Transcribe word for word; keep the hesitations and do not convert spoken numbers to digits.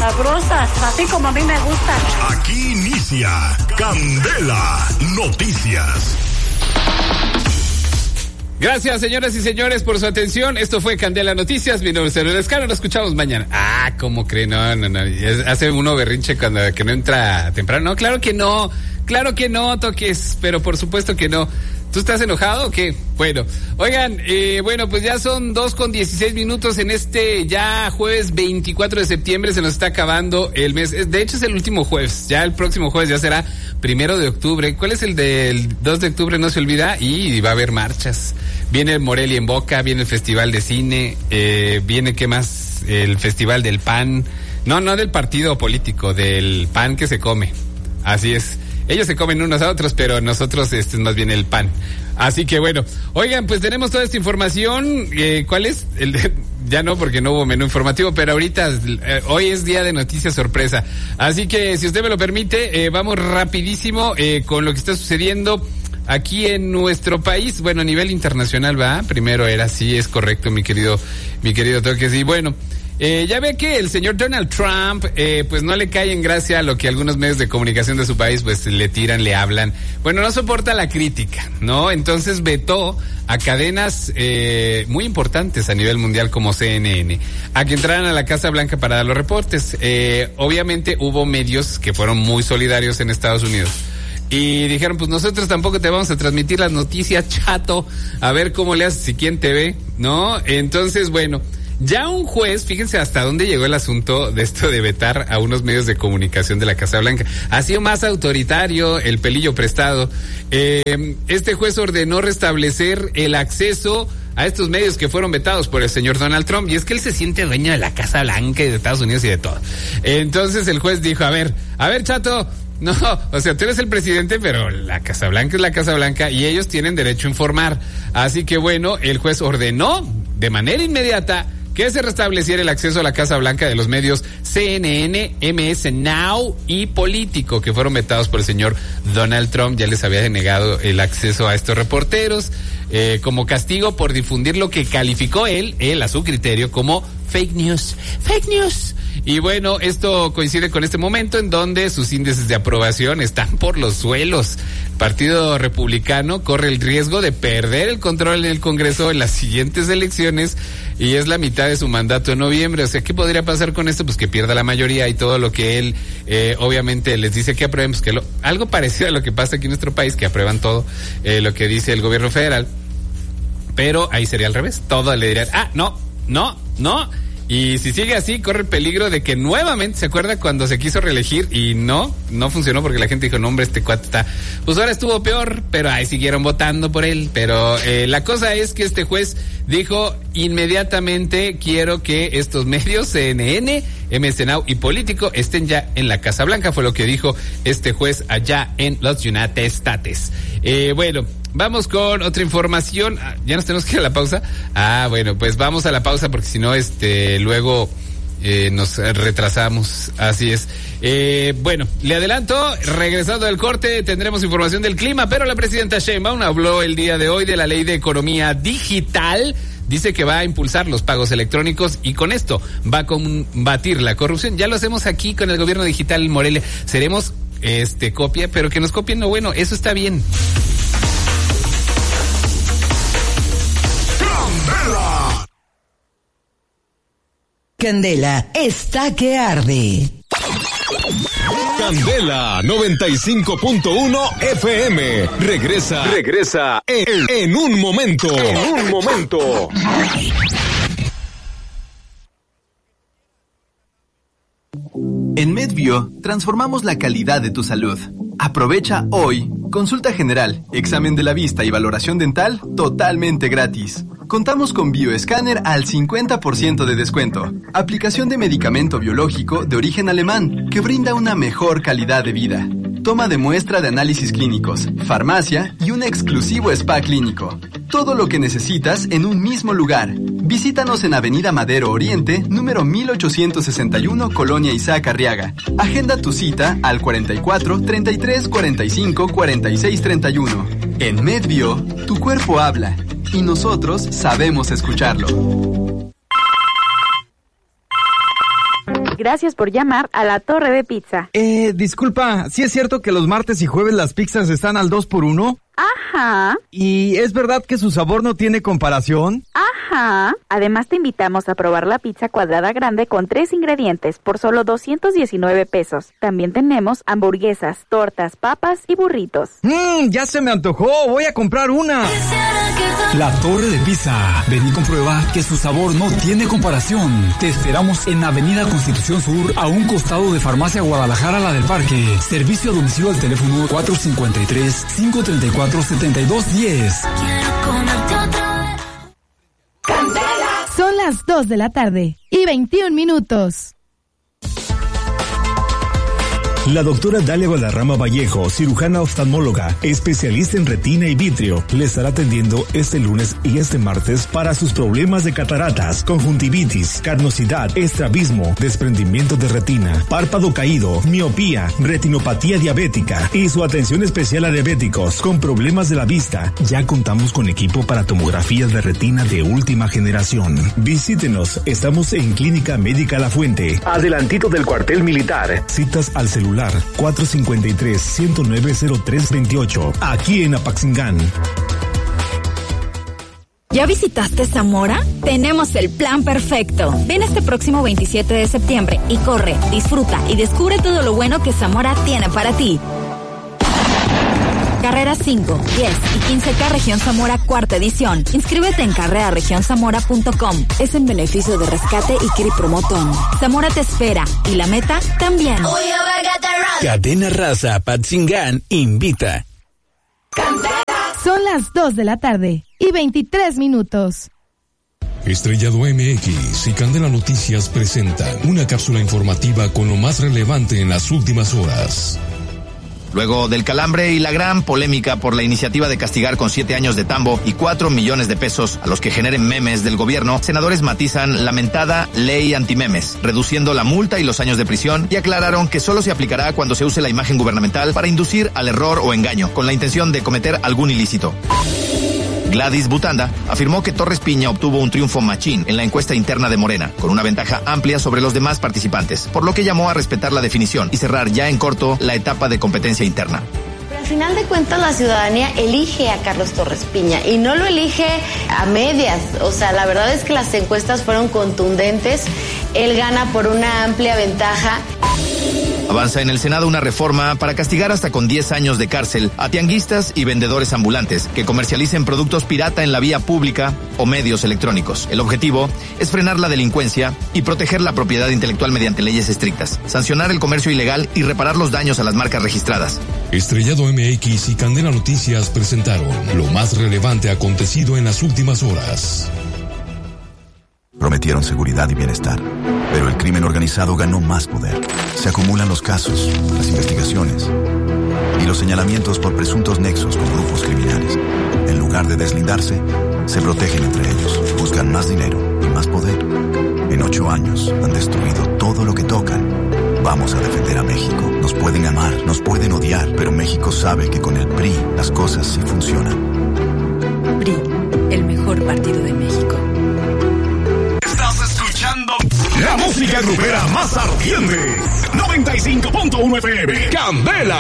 sabrosas, así como a mí me gustan. Aquí inicia Candela Noticias. Gracias, señoras y señores, por su atención. Esto fue Candela Noticias. Mi nombre es Emanuel Escano. Nos escuchamos mañana. Ah, ¿cómo creen? No, no, no. Hace uno berrinche cuando que no entra temprano. No, claro que no. Claro que no, Toques. Pero por supuesto que no. ¿Tú estás enojado o qué? Bueno, oigan, eh, bueno, pues ya son dos con dieciséis minutos en este ya jueves veinticuatro de septiembre. Se nos está acabando el mes. De hecho, es el último jueves. Ya el próximo jueves ya será primero de octubre. ¿Cuál es el del dos de octubre? No se olvida. Y va a haber marchas. Viene el Morelia en Boca, viene el Festival de Cine, eh, viene, ¿qué más? El Festival del Pan. No, no del partido político, del pan que se come. Así es. Ellos se comen unos a otros, pero nosotros este es más bien el pan. Así que bueno, oigan, pues tenemos toda esta información. Eh, ¿Cuál es? El de, ya no, porque no hubo menú informativo, pero ahorita, eh, hoy es día de noticias sorpresa. Así que, si usted me lo permite, eh, vamos rapidísimo eh, con lo que está sucediendo aquí en nuestro país. Bueno, a nivel internacional, va. Primero era así, es correcto, mi querido, mi querido Toques. Y bueno, Eh, ya ve que el señor Donald Trump, eh, pues no le cae en gracia a lo que algunos medios de comunicación de su país, pues le tiran, le hablan. Bueno, no soporta la crítica, ¿no? Entonces vetó a cadenas eh, muy importantes a nivel mundial como C N N a que entraran a la Casa Blanca para dar los reportes. Eh, obviamente hubo medios que fueron muy solidarios en Estados Unidos. Y dijeron, pues nosotros tampoco te vamos a transmitir las noticias, chato, a ver cómo le haces y quién te ve, ¿no? Entonces, bueno, ya un juez, fíjense hasta dónde llegó el asunto de esto de vetar a unos medios de comunicación de la Casa Blanca. Ha sido más autoritario el pelillo prestado. Eh, este juez ordenó restablecer el acceso a estos medios que fueron vetados por el señor Donald Trump, y es que él se siente dueño de la Casa Blanca y de Estados Unidos y de todo. Entonces el juez dijo, a ver, a ver, chato, no, o sea, tú eres el presidente, pero la Casa Blanca es la Casa Blanca y ellos tienen derecho a informar. Así que bueno, el juez ordenó de manera inmediata que se restableciera el acceso a la Casa Blanca de los medios C N N, M S Now y Político, que fueron vetados por el señor Donald Trump. Ya les había denegado el acceso a estos reporteros eh, como castigo por difundir lo que calificó él, él a su criterio, como fake news. Fake news. Y bueno, esto coincide con este momento en donde sus índices de aprobación están por los suelos. El Partido Republicano corre el riesgo de perder el control en el Congreso en las siguientes elecciones y es la mitad de su mandato en noviembre. O sea, ¿qué podría pasar con esto? Pues que pierda la mayoría y todo lo que él eh, obviamente les dice que aprueben, pues que lo, algo parecido a lo que pasa aquí en nuestro país, que aprueban todo eh, lo que dice el gobierno federal. Pero ahí sería al revés. Todo le dirían, ah, no, no, no. Y si sigue así, corre el peligro de que nuevamente, ¿se acuerda cuando se quiso reelegir y no, no funcionó porque la gente dijo, no hombre, este cuate está, pues ahora estuvo peor, pero ahí siguieron votando por él. Pero eh, la cosa es que este juez dijo inmediatamente, quiero que estos medios, C N N, M S Now y Político, estén ya en la Casa Blanca, fue lo que dijo este juez allá en los United States. Eh, bueno, vamos con otra información. ¿Ya nos tenemos que ir a la pausa? Ah, bueno, pues vamos a la pausa porque si no, este, luego eh, nos retrasamos. Así es. Eh, bueno, le adelanto, regresando del corte, tendremos información del clima, pero la presidenta Sheinbaum habló el día de hoy de la ley de economía digital. Dice que va a impulsar los pagos electrónicos y con esto va a combatir la corrupción. Ya lo hacemos aquí con el gobierno digital en Morelia. Seremos este copia, pero que nos copien, no, bueno, eso está bien. Candela está que arde. Candela noventa y cinco punto uno F M. Regresa, regresa en, en un momento. En un momento. En MedBio transformamos la calidad de tu salud. Aprovecha hoy consulta general, examen de la vista y valoración dental totalmente gratis. Contamos con Bioescáner al cincuenta por ciento de descuento. Aplicación de medicamento biológico de origen alemán que brinda una mejor calidad de vida. Toma de muestra de análisis clínicos, farmacia y un exclusivo spa clínico. Todo lo que necesitas en un mismo lugar. Visítanos en Avenida Madero Oriente, número mil ochocientos sesenta y uno, Colonia Isaac Arriaga. Agenda tu cita al cuarenta y cuatro, treinta y tres, cuarenta y cinco, cuarenta y seis, treinta y uno. En MedBio, tu cuerpo habla y nosotros sabemos escucharlo. Gracias por llamar a La Torre de Pizza. Eh, disculpa, ¿sí es cierto que los martes y jueves las pizzas están al dos por uno? Ajá. ¿Y es verdad que su sabor no tiene comparación? Ajá. Además te invitamos a probar la pizza cuadrada grande con tres ingredientes por solo doscientos diecinueve pesos. También tenemos hamburguesas, tortas, papas y burritos. Mmm, ya se me antojó. Voy a comprar una. La Torre de Pizza. Ven y comprueba que su sabor no tiene comparación. Te esperamos en Avenida Constitución Sur, a un costado de Farmacia Guadalajara, la del Parque. Servicio a domicilio al teléfono cuatro cinco tres, cinco tres cuatro, siete dos uno cero. Son las dos de la tarde y veintiún minutos. La doctora Dalia Valderrama Vallejo, cirujana oftalmóloga, especialista en retina y vitrio, le estará atendiendo este lunes y este martes para sus problemas de cataratas, conjuntivitis, carnosidad, estrabismo, desprendimiento de retina, párpado caído, miopía, retinopatía diabética y su atención especial a diabéticos con problemas de la vista. Ya contamos con equipo para tomografías de retina de última generación. Visítenos, estamos en Clínica Médica La Fuente, adelantito del cuartel militar. Citas al celular cuatro cinco tres, uno cero nueve, cero tres dos ocho, aquí en Apaxingán. ¿Ya visitaste Zamora? Tenemos el plan perfecto. Ven este próximo veintisiete de septiembre y corre, disfruta y descubre todo lo bueno que Zamora tiene para ti. Carreras cinco, diez y quince K Región Zamora cuarta edición. Inscríbete en carrera región zamora punto com. Es en beneficio de Rescate y Cri Promotón. Zamora te espera y la meta también. Cadena Raza Apatzingán invita. Son las dos de la tarde y veintitrés minutos. Estrellado M X y Candela Noticias presentan una cápsula informativa con lo más relevante en las últimas horas. Luego del calambre y la gran polémica por la iniciativa de castigar con siete años de tambo y cuatro millones de pesos a los que generen memes del gobierno, senadores matizan la mentada ley antimemes, reduciendo la multa y los años de prisión, y aclararon que solo se aplicará cuando se use la imagen gubernamental para inducir al error o engaño, con la intención de cometer algún ilícito. Gladys Butanda afirmó que Torres Piña obtuvo un triunfo machín en la encuesta interna de Morena, con una ventaja amplia sobre los demás participantes, por lo que llamó a respetar la definición y cerrar ya en corto la etapa de competencia interna. Pero al final de cuentas la ciudadanía elige a Carlos Torres Piña y no lo elige a medias. O sea, la verdad es que las encuestas fueron contundentes. Él gana por una amplia ventaja. Avanza en el Senado una reforma para castigar hasta con diez años de cárcel a tianguistas y vendedores ambulantes que comercialicen productos pirata en la vía pública o medios electrónicos. El objetivo es frenar la delincuencia y proteger la propiedad intelectual mediante leyes estrictas, sancionar el comercio ilegal y reparar los daños a las marcas registradas. Estrellado M X y Candela Noticias presentaron lo más relevante acontecido en las últimas horas. Prometieron seguridad y bienestar, pero el crimen organizado ganó más poder. Se acumulan los casos, las investigaciones y los señalamientos por presuntos nexos con grupos criminales. En lugar de deslindarse, se protegen entre ellos, buscan más dinero y más poder. En ocho años han destruido todo lo que tocan. Vamos a defender a México. Nos pueden amar, nos pueden odiar, pero México sabe que con el P R I las cosas sí funcionan. P R I, el mejor partido de México. La música grupera más ardiente. noventa y cinco punto uno F M. Candela.